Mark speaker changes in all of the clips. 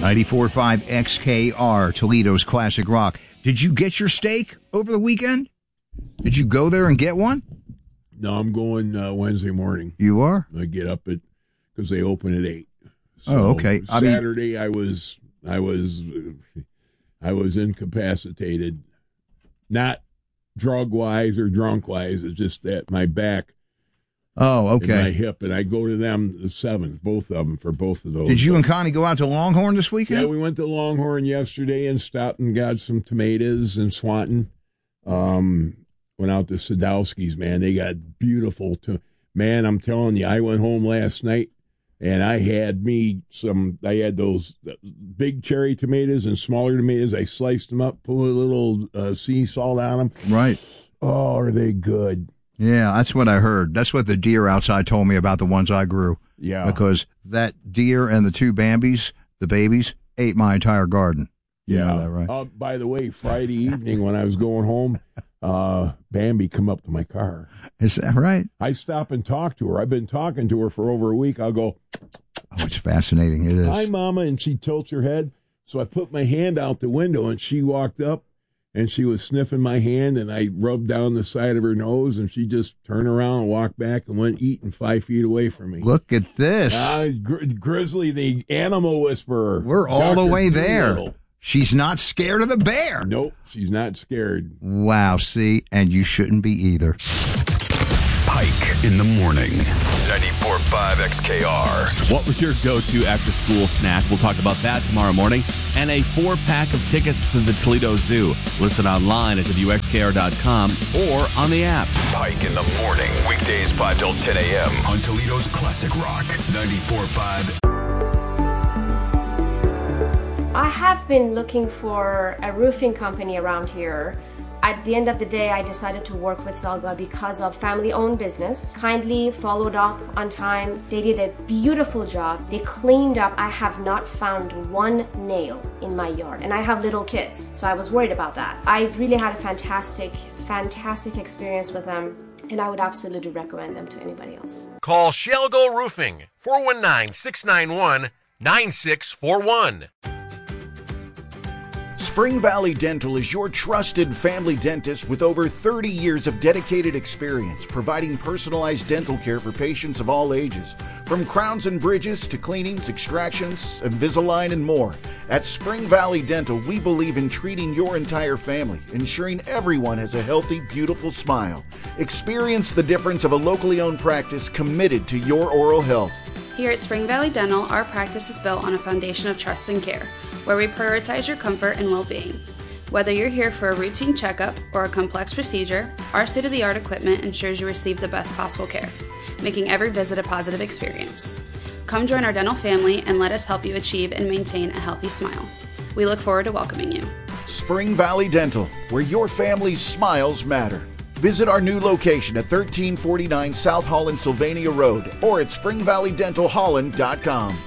Speaker 1: 94.5 XKR, Toledo's Classic Rock. Did you get your steak over the weekend? Did you go there and get one?
Speaker 2: No, I'm going Wednesday morning.
Speaker 1: You are?
Speaker 2: I get up because they open at 8. So
Speaker 1: oh, okay.
Speaker 2: Saturday I was incapacitated, not drug-wise or drunk-wise. It's just that my back.
Speaker 1: Oh, okay.
Speaker 2: And my hip, and I go to them the 7th, both of them, for both of those.
Speaker 1: Did you and Connie go out to Longhorn this weekend?
Speaker 2: Yeah, we went to Longhorn yesterday and stopped and got some tomatoes in Swanton. Went out to Sadowski's, man. They got beautiful. Man, I'm telling you, I went home last night, and I had those big cherry tomatoes and smaller tomatoes. I sliced them up, put a little sea salt on them.
Speaker 1: Right.
Speaker 2: Oh, are they good?
Speaker 1: Yeah, that's what I heard. That's what the deer outside told me about the ones I grew.
Speaker 2: Yeah.
Speaker 1: Because that deer and the two Bambis, the babies, ate my entire garden. You know that, right?
Speaker 2: By the way, Friday evening when I was going home, Bambi come up to my car.
Speaker 1: Is that right?
Speaker 2: I stop and talk to her. I've been talking to her for over a week. I'll go,
Speaker 1: oh, it's fascinating. It is.
Speaker 2: Hi, Mama. And she tilts her head. So I put my hand out the window, and she walked up. And she was sniffing my hand, and I rubbed down the side of her nose, and she just turned around and walked back and went eating 5 feet away from me.
Speaker 1: Look at this.
Speaker 2: Grizzly, the animal whisperer.
Speaker 1: We're all the way there. She's not scared of the bear.
Speaker 2: Nope, she's not scared.
Speaker 1: Wow, see, and you shouldn't be either.
Speaker 3: Pike in the morning. 94.5 XKR.
Speaker 4: What was your go-to after-school snack? We'll talk about that tomorrow morning. And a 4-pack of tickets to the Toledo Zoo. Listen online at WXKR.com or on the app.
Speaker 3: Pike in the morning. Weekdays 5 till 10 a.m. on Toledo's Classic Rock. 94.5.
Speaker 5: I have been looking for a roofing company around here. At the end of the day, I decided to work with Zelga because of family-owned business. Kindly followed up on time. They did a beautiful job. They cleaned up. I have not found one nail in my yard, and I have little kids, so I was worried about that. I really had a fantastic experience with them, and I would absolutely recommend them to anybody else.
Speaker 6: Call Shelgo Roofing, 419-691-9641.
Speaker 7: Spring Valley Dental is your trusted family dentist with over 30 years of dedicated experience providing personalized dental care for patients of all ages. From crowns and bridges to cleanings, extractions, Invisalign, and more. At Spring Valley Dental, we believe in treating your entire family, ensuring everyone has a healthy, beautiful smile. Experience the difference of a locally owned practice committed to your oral health.
Speaker 8: Here at Spring Valley Dental, our practice is built on a foundation of trust and care, where we prioritize your comfort and well-being. Whether you're here for a routine checkup or a complex procedure, our state-of-the-art equipment ensures you receive the best possible care, making every visit a positive experience. Come join our dental family and let us help you achieve and maintain a healthy smile. We look forward to welcoming you.
Speaker 7: Spring Valley Dental, where your family's smiles matter. Visit our new location at 1349 South Holland Sylvania Road or at springvalleydentalholland.com.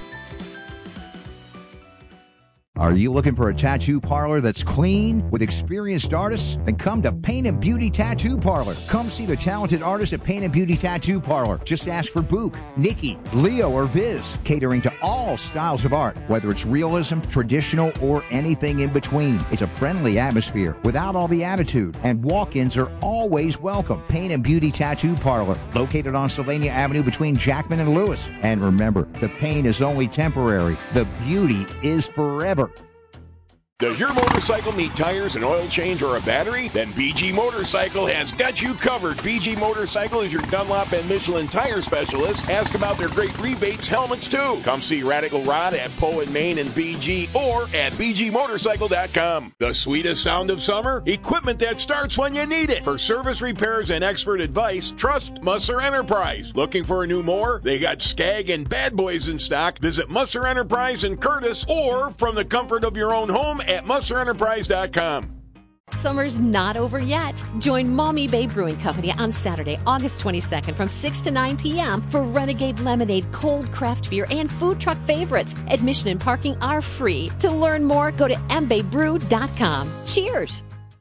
Speaker 1: Are you looking for a tattoo parlor that's clean with experienced artists? Then come to Paint and Beauty Tattoo Parlor. Come see the talented artists at Paint and Beauty Tattoo Parlor. Just ask for Book, Nikki, Leo, or Viz, catering to all styles of art, whether it's realism, traditional, or anything in between. It's a friendly atmosphere without all the attitude, and walk-ins are always welcome. Paint and Beauty Tattoo Parlor, located on Sylvania Avenue between Jackman and Lewis. And remember, the pain is only temporary. The beauty is forever.
Speaker 9: Does your motorcycle need tires, an oil change, or a battery? Then BG Motorcycle has got you covered. BG Motorcycle is your Dunlop and Michelin tire specialist. Ask about their great rebates, helmets, too. Come see Radical Rod at Poe and Main and BG or at bgmotorcycle.com. The sweetest sound of summer? Equipment that starts when you need it. For service repairs and expert advice, trust Musser Enterprise. Looking for a new mower? They got Skag and Bad Boys in stock. Visit Musser Enterprise in Curtis or from the comfort of your own home at MusserEnterprise.com.
Speaker 10: Summer's not over yet. Join Mommy Bay Brewing Company on Saturday, August 22nd from 6 to 9 p.m. for Renegade Lemonade, cold craft beer, and food truck favorites. Admission and parking are free. To learn more, go to mbaybrew.com. Cheers!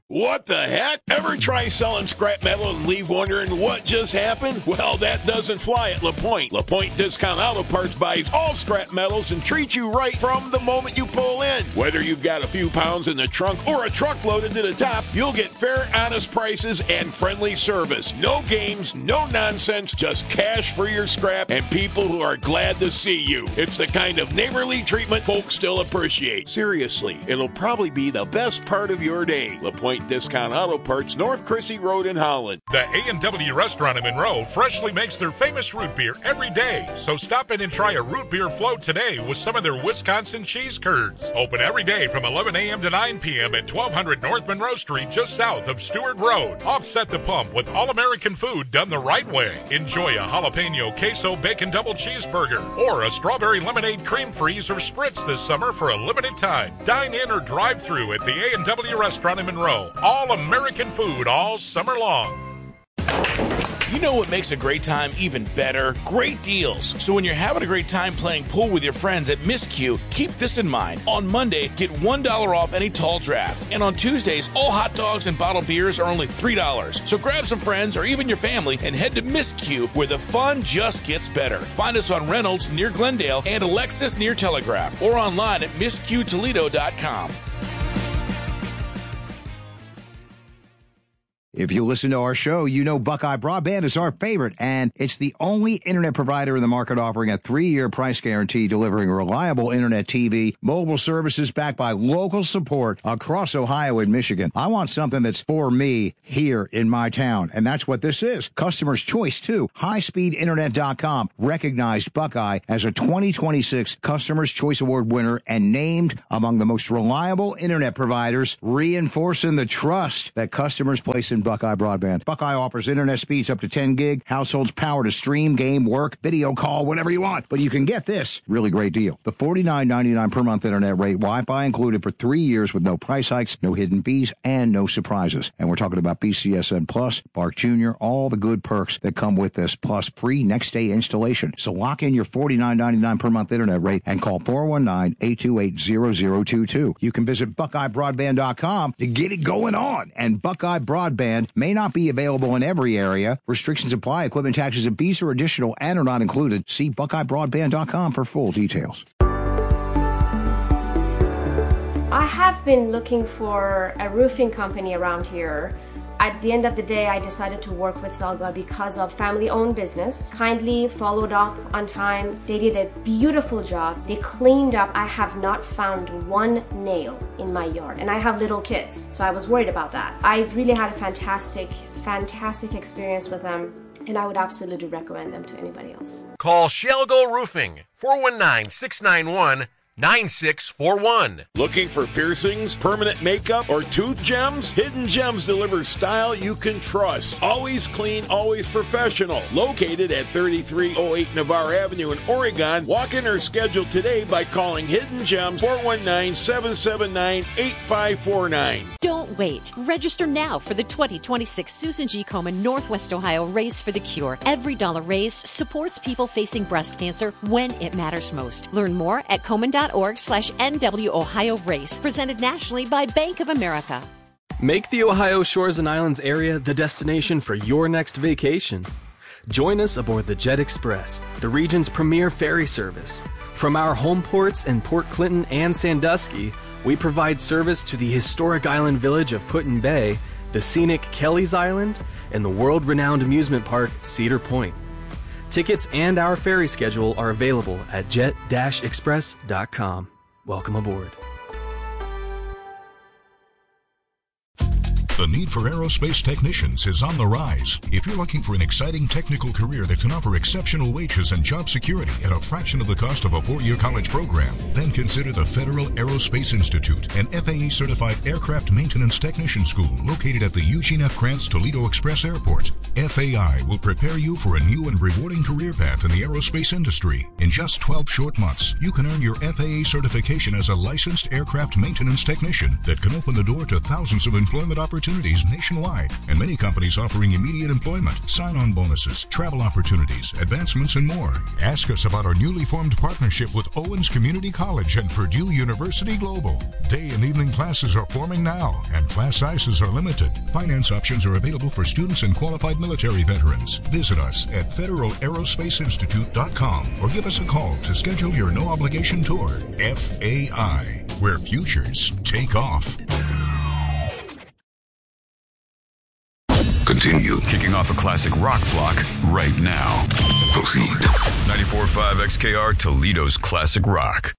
Speaker 9: What the heck? Ever try selling scrap metal and leave wondering what just happened? Well, that doesn't fly at LaPointe. LaPointe Discount Auto Parts buys all scrap metals and treats you right from the moment you pull in. Whether you've got a few pounds in the trunk or a truck loaded to the top, you'll get fair, honest prices and friendly service. No games, no nonsense, just cash for your scrap and people who are glad to see you. It's the kind of neighborly treatment folks still appreciate. Seriously, it'll probably be the best part of your day. LaPointe Discount Auto Parts, North Crissy Road in Holland.
Speaker 11: The A&W restaurant in Monroe freshly makes their famous root beer every day. So stop in and try a root beer float today with some of their Wisconsin cheese curds. Open every day from 11 a.m. to 9 p.m. at 1200 North Monroe Street, just south of Stewart Road. Offset the pump with all-American food done the right way. Enjoy a jalapeno queso bacon double cheeseburger or a strawberry lemonade cream freeze or spritz this summer for a limited time. Dine in or drive through at the A&W restaurant in Monroe. All American food all summer long.
Speaker 12: You know what makes a great time even better? Great deals. So when you're having a great time playing pool with your friends at Miscue, keep this in mind. On Monday, get $1 off any tall draft. And on Tuesdays, all hot dogs and bottled beers are only $3. So grab some friends or even your family and head to Miscue, where the fun just gets better. Find us on Reynolds near Glendale and Alexis near Telegraph, or online at MiscueToledo.com.
Speaker 1: If you listen to our show, you know Buckeye Broadband is our favorite, and it's the only internet provider in the market offering a 3-year price guarantee, delivering reliable internet, TV, mobile services backed by local support across Ohio and Michigan. I want something that's for me here in my town, and that's what this is. Customer's choice, too. HighSpeedInternet.com recognized Buckeye as a 2026 Customer's Choice Award winner and named among the most reliable internet providers, reinforcing the trust that customers place in Buckeye Broadband. Buckeye offers internet speeds up to 10 gig, households power to stream, game, work, video call, whatever you want. But you can get this really great deal. The $49.99 per month internet rate, Wi-Fi included for 3 years with no price hikes, no hidden fees, and no surprises. And we're talking about BCSN Plus, Bark Jr., all the good perks that come with this, plus free next-day installation. So lock in your $49.99 per month internet rate and call 419-828-0022. You can visit BuckeyeBroadband.com to get it going on. And Buckeye Broadband may not be available in every area. Restrictions apply. Equipment taxes and fees are additional and are not included. See BuckeyeBroadband.com for full details.
Speaker 5: I have been looking for a roofing company around here. At the end of the day, I decided to work with Zelga because of family-owned business. Kindly followed up on time. They did a beautiful job. They cleaned up. I have not found one nail in my yard, and I have little kids, so I was worried about that. I really had a fantastic experience with them, and I would absolutely recommend them to anybody else.
Speaker 6: Call Shelgo Roofing, 419-691-9641.
Speaker 9: Looking for piercings, permanent makeup, or tooth gems? Hidden Gems delivers style you can trust. Always clean, always professional. Located at 3308 Navarre Avenue in Oregon. Walk in or schedule today by calling Hidden Gems, 419-779-8549.
Speaker 10: Don't wait. Register now for the 2026 Susan G. Komen Northwest Ohio Race for the Cure. Every dollar raised supports people facing breast cancer when it matters most. Learn more at Komen.org/NW Ohio Race, presented nationally by Bank of America.
Speaker 13: Make the Ohio Shores and Islands area the destination for your next vacation. Join us aboard the Jet Express, the region's premier ferry service. From our home ports in Port Clinton and Sandusky, we provide service to the historic island village of Put-in Bay, the scenic Kelly's Island, and the world-renowned amusement park Cedar Point. Tickets and our ferry schedule are available at jet-express.com. Welcome aboard.
Speaker 14: The need for aerospace technicians is on the rise. If you're looking for an exciting technical career that can offer exceptional wages and job security at a fraction of the cost of a 4-year college program, then consider the Federal Aerospace Institute, an FAA-certified aircraft maintenance technician school located at the Eugene F. Krantz Toledo Express Airport. FAI will prepare you for a new and rewarding career path in the aerospace industry. In just 12 short months, you can earn your FAA certification as a licensed aircraft maintenance technician that can open the door to thousands of employment opportunities opportunities nationwide, and many companies offering immediate employment, sign-on bonuses, travel opportunities, advancements, and more. Ask us about our newly formed partnership with Owens Community College and Purdue University Global. Day and evening classes are forming now, and class sizes are limited. Finance options are available for students and qualified military veterans. Visit us at federalarospace.institute.com or give us a call to schedule your no-obligation tour. FAI, where futures take off.
Speaker 3: Continue. Kicking off a classic rock block right now. Proceed. 94.5 XKR, Toledo's Classic Rock.